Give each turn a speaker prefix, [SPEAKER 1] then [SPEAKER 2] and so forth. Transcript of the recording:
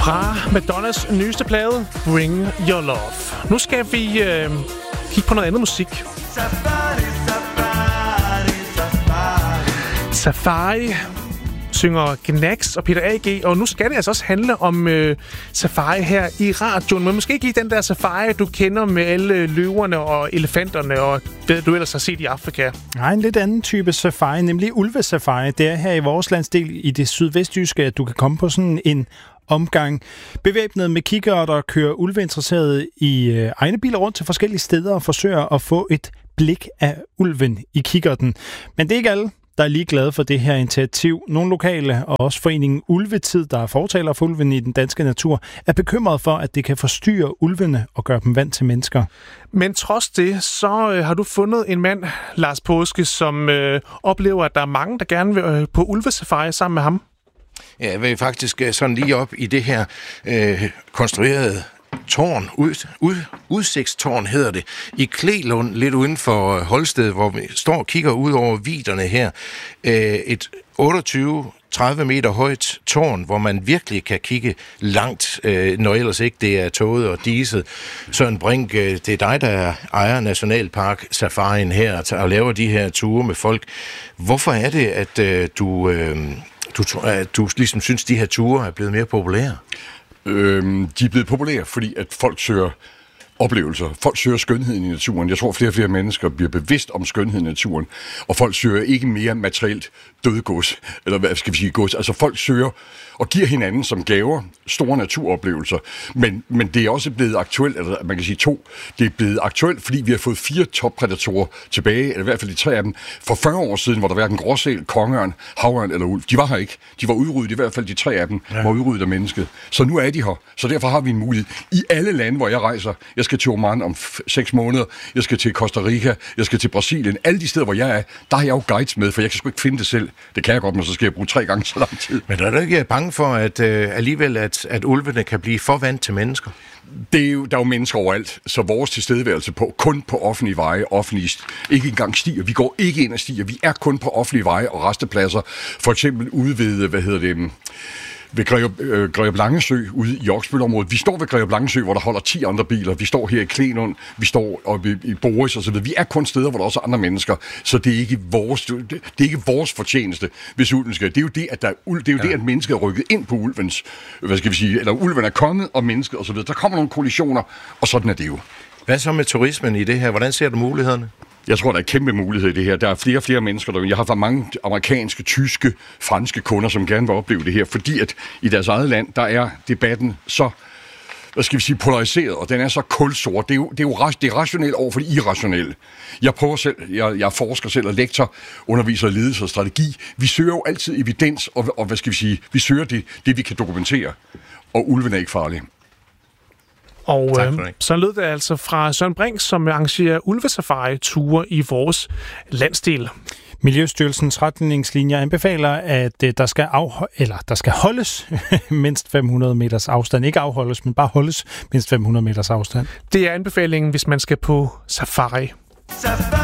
[SPEAKER 1] Fra Madonnas nyeste plade, Bring Your Love. Nu skal vi kigge på noget andet musik. Safari synger Gnax og Peter A.G., og nu skal det altså også handle om safari her i radioen. Men måske ikke lige den der safari, du kender med alle løverne og elefanterne og det, du ellers har set i Afrika. Nej, en lidt anden type safari, nemlig ulvesafari. Det er her i vores landsdel i det sydvestjyske, at du kan komme på sådan en omgang. Bevæbnet med kikkerter kører ulveinteresserede i egne biler rundt til forskellige steder og forsøger at få et blik af ulven i kikkerten. Men det er ikke alle, der er lige glade for det her initiativ. Nogle lokale og også foreningen Ulvetid, der er fortaler for ulven i den danske natur, er bekymret for, at det kan forstyrre ulvene og gøre dem vant til mennesker. Men trods det, så har du fundet en mand, Lars Påske, som oplever, at der er mange, der gerne vil på ulvesafari sammen med ham.
[SPEAKER 2] Ja, jeg vil faktisk sådan lige op i det her konstruerede tårn, udsigtstårn hedder det, i Klelund, lidt uden for Holsted, hvor vi står og kigger ud over viderne her. Et 28-30 meter højt tårn, hvor man virkelig kan kigge langt, når ellers ikke det er tåget og diset. Søren Brink, det er dig, der ejer Nationalpark Safarien her og laver de her ture med folk. Hvorfor er det, at du ligesom synes, de her ture er blevet mere populære?
[SPEAKER 3] De er blevet populære, fordi at folk søger oplevelser. Folk søger skønheden i naturen. Jeg tror, flere og flere mennesker bliver bevidst om skønheden i naturen. Og folk søger ikke mere materielt dødgods, eller hvad skal vi sige, gods. Altså folk søger og giver hinanden som gaver store naturoplevelser. Men det er også blevet aktuelt, eller man kan sige 2. Det er blevet aktuelt, fordi vi har fået 4 toppredatorer tilbage, eller i hvert fald de 3 af dem, for 40 år siden, hvor der hverken gråsæl, kongeørn, havørn eller ulv. De var her ikke. De var udryddet, i hvert fald de 3 af dem var udryddet af mennesket. Så nu er de her. Så derfor har vi en mulighed. I alle lande, hvor jeg rejser, jeg skal til Oman om 6 måneder, jeg skal til Costa Rica, jeg skal til Brasilien. Alle de steder, hvor jeg er, der har jeg jo guides med, for jeg kan sgu ikke finde det selv. Det kan jeg godt, men så skal jeg bruge 3 gange så lang tid.
[SPEAKER 2] Men er du ikke bange for, at alligevel, at ulvene kan blive for vant til mennesker?
[SPEAKER 3] Der er jo mennesker overalt, så vores tilstedeværelse kun på offentlige veje, ikke engang stier. Vi går ikke ind og stiger. Vi er kun på offentlige veje og rastepladser. For eksempel ude ved, ved Greve Langesø ude i Oksbølområdet. Vi står ved Greve Langesø, hvor der holder 10 andre biler. Vi står her i Klelund, vi står oppe i Boris og så videre. Vi er kun steder, hvor der også er andre mennesker, så det er ikke vores fortjeneste, hvis ulven skal. Det er jo det, at at mennesket er rykket ind på ulvens, hvad skal vi sige, eller ulven er kommet, og mennesket og så videre. Der kommer nogle kollisioner, og sådan er det jo.
[SPEAKER 2] Hvad så med turismen i det her? Hvordan ser du mulighederne?
[SPEAKER 3] Jeg tror, der er kæmpe mulighed i det her. Der er flere og flere mennesker derude. Jeg har haft mange amerikanske, tyske, franske kunder, som gerne vil opleve det her, fordi at i deres eget land, der er debatten så, hvad skal vi sige, polariseret, og den er så kulsort. Det er rationelt over for det irrationelle. Jeg prøver selv, jeg er forsker selv og lektor, underviser i ledelse og strategi. Vi søger jo altid evidens, og hvad skal vi sige, vi søger det vi kan dokumentere. Og ulven er ikke farlig.
[SPEAKER 1] Og så lød det altså fra Søren Brink, som arrangerer ulvesafari-ture i vores landsdel. Miljøstyrelsens retningslinjer anbefaler, at der skal holdes mindst 500 meters afstand. Ikke afholdes, men bare holdes mindst 500 meters afstand. Det er anbefalingen, hvis man skal på safari.